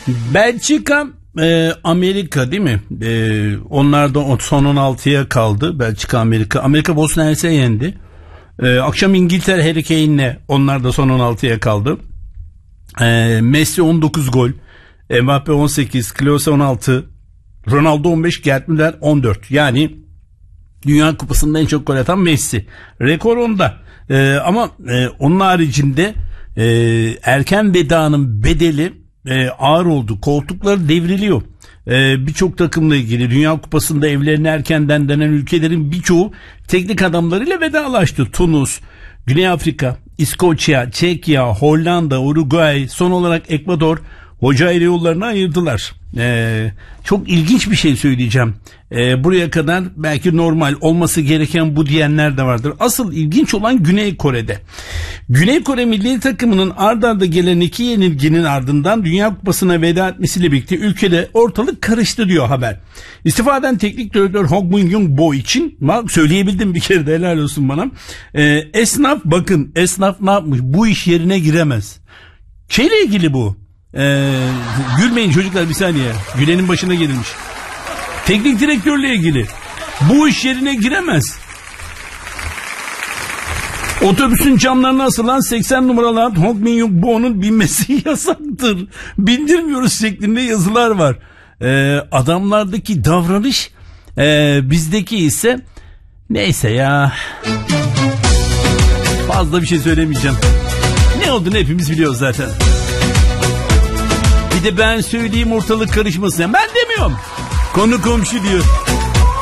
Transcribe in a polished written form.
Belçika, Amerika değil mi? Onlar da son 16'ya kaldı. Belçika, Amerika. Amerika Bosna Hersek'i yendi. Akşam İngiltere Harry Kane'le onlar da son 16'ya kaldı. Messi 19 gol. Mbappe 18, Klose 16, Ronaldo 15, Gerd Müller 14. Yani Dünya Kupası'nda en çok gol atan Messi. Rekor onda. Ama onun haricinde erken vedanın bedeli ağır oldu. Koltukları devriliyor. Birçok takımla ilgili Dünya Kupası'nda evlerine erkenden dönen ülkelerin birçoğu teknik adamlarıyla vedalaştı. Tunus, Güney Afrika, İskoçya, Çekya, Hollanda, Uruguay, son olarak Ekvador hoca ayrı yollarını ayırdılar. Çok ilginç bir şey söyleyeceğim. Buraya kadar belki normal olması gereken bu diyenler de vardır. Asıl ilginç olan Güney Kore'de. Güney Kore milli takımının ard arda gelen 2 yenilginin ardından Dünya Kupası'na veda etmesiyle birlikte ülkede ortalık karıştı diyor haber. İstifa eden teknik direktör Hong Min-young-bo için, bak söyleyebildim bir kere de, helal olsun bana. Esnaf ne yapmış? Bu iş yerine giremez. Şeyle ilgili bu. Gülmeyin çocuklar, bir saniye. Gülenin başına gelmiş. Teknik direktörle ilgili. Bu iş yerine giremez. Otobüsün camlarına asılan 80 numaralı at Hong Min-young-bo'nun binmesi yasaktır. Bindirmiyoruz şeklinde yazılar var. Adamlardaki davranış, bizdeki ise neyse ya. Fazla bir şey söylemeyeceğim. Ne olduğunu hepimiz biliyoruz zaten. Bir de ben söyleyeyim ortalık karışmasın. Ben demiyorum. Konu komşu diyor.